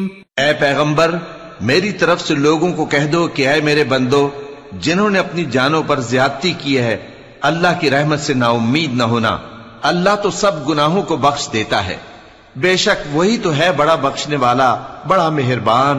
ऐ पैगंबर, मेरी तरफ से लोगों को कह दो कि ऐ मेरे बंदो, जिन्होंने अपनी जानों पर ज्यादती की है, अल्लाह की रहमत से नाउम्मीद न होना। अल्लाह तो सब गुनाहों को बख्श देता है। बेशक वही तो है बड़ा बख्शने वाला, बड़ा मेहरबान।